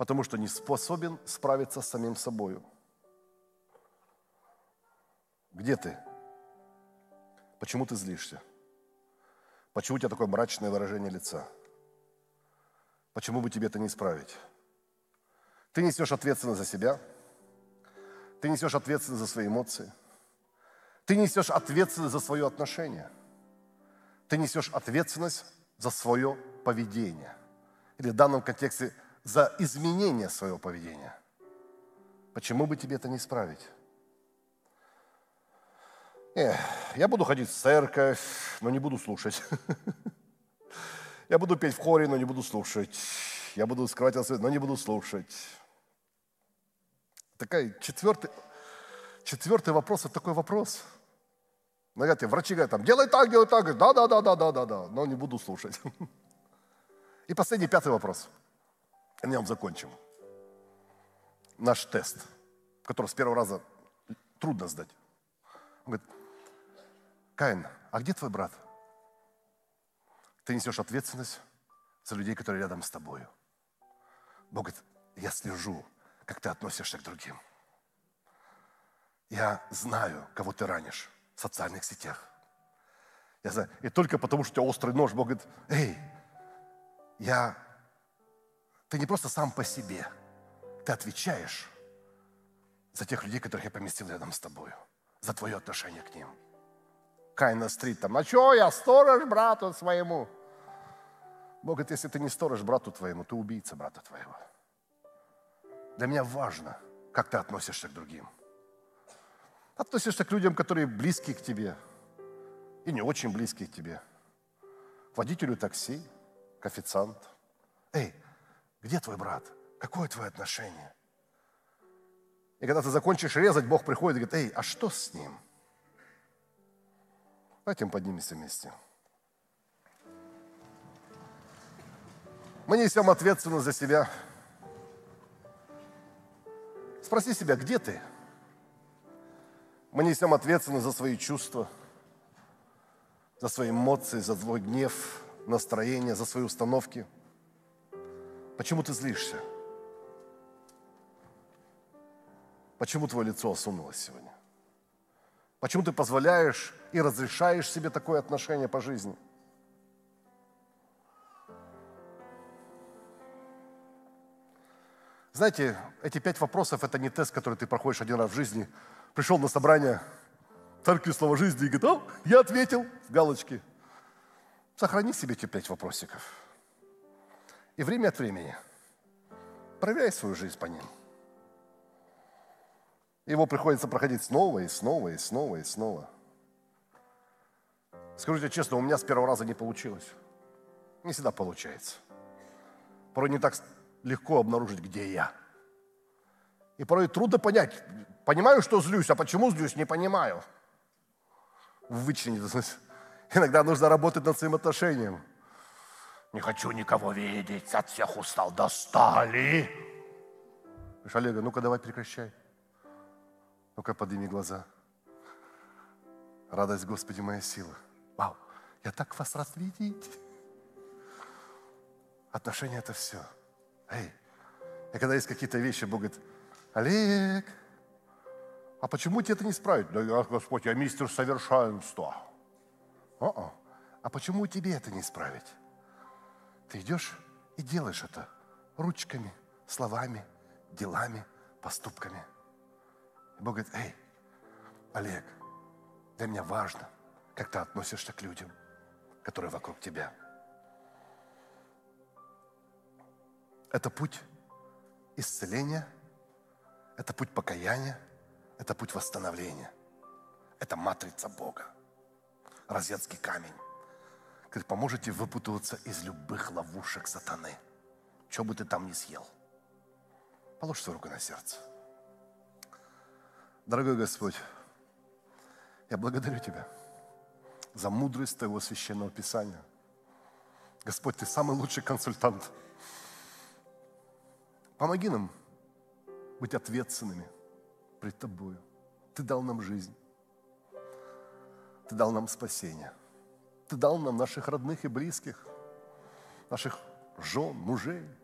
потому что не способен справиться с самим собою. Где ты? Почему ты злишься? Почему у тебя такое мрачное выражение лица? Почему бы тебе это не исправить? Ты несешь ответственность за себя, ты несешь ответственность за свои эмоции, ты несешь ответственность за свое отношение, ты несешь ответственность за свое поведение. Или в данном контексте за изменение своего поведения. Почему бы тебе это не исправить? Я буду ходить в церковь, но не буду слушать. Я буду петь в хоре, но не буду слушать. Я буду скрывать отсюда, но не буду слушать. Четвертый вопрос – это такой вопрос. Знаете, врачи говорят, делай так, говорят, да, но не буду слушать. И последний, пятый вопрос. На нем закончим. Наш тест, который с первого раза трудно сдать. Он говорит, Каин, а где твой брат? Ты несешь ответственность за людей, которые рядом с тобою. Бог говорит, я слежу, как ты относишься к другим. Я знаю, кого ты ранишь в социальных сетях. Я знаю. И только потому, что у тебя острый нож, Бог говорит, ты не просто сам по себе, ты отвечаешь за тех людей, которых я поместил рядом с тобою, за твое отношение к ним. Каин настрит там, я сторож брату своему. Бог говорит, если ты не сторож брату твоему, ты убийца брата твоего. Для меня важно, как ты относишься к другим. Относишься к людям, которые близки к тебе и не очень близки к тебе. К водителю такси, к официанту. Где твой брат? Какое твое отношение? И когда ты закончишь резать, Бог приходит и говорит, а что с ним? Давайте мы поднимемся вместе. Мы несем ответственность за себя. Спроси себя, где ты? Мы несем ответственность за свои чувства, за свои эмоции, за свой гнев, настроение, за свои установки. Почему ты злишься? Почему твое лицо осунулось сегодня? Почему ты позволяешь и разрешаешь себе такое отношение по жизни? Знаете, эти 5 вопросов – это не тест, который ты проходишь один раз в жизни. Пришел на собрание Церкви Слова Жизни и говорит, я ответил, с галочки. Сохрани себе эти 5 вопросиков. И время от времени проверяй свою жизнь по ним. Его приходится проходить снова и снова и снова и снова. Скажу тебе честно, у меня с первого раза не получилось. Не всегда получается. Порой не так легко обнаружить, где я. И порой трудно понять. Понимаю, что злюсь, а почему злюсь, не понимаю. Вычленить. Иногда нужно работать над своим отношением. Не хочу никого видеть, от всех устал, достали. Говоришь, Олега, ну-ка давай прекращай. Ну-ка подними глаза. Радость Господи моя сила. Вау, я так вас рад видеть. Отношения – это все. И когда есть какие-то вещи, Бог говорит, Олег, а почему тебе это не исправить? Да, Господь, я мистер совершенства. А почему тебе это не исправить? Ты идешь и делаешь это ручками, словами, делами, поступками. И Бог говорит, Олег, для меня важно, как ты относишься к людям, которые вокруг тебя. Это путь исцеления, это путь покаяния, это путь восстановления. Это матрица Бога, розетский камень, который поможет тебе выпутываться из любых ловушек сатаны, что бы ты там ни съел. Положи свою руку на сердце. Дорогой Господь, я благодарю Тебя за мудрость Твоего священного Писания. Господь, Ты самый лучший консультант. Помоги нам быть ответственными пред Тобою. Ты дал нам жизнь. Ты дал нам спасение. Ты дал нам наших родных и близких, наших жен, мужей,